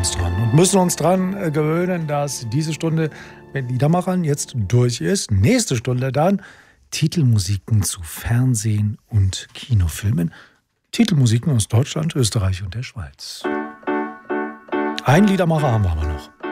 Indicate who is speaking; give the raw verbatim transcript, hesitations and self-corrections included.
Speaker 1: uns dran und müssen uns dran äh, gewöhnen, dass diese Stunde mit Liedermachern jetzt durch ist. Nächste Stunde dann Titelmusiken zu Fernsehen und Kinofilmen. Titelmusiken aus Deutschland, Österreich und der Schweiz. Ein Liedermacher haben wir aber noch.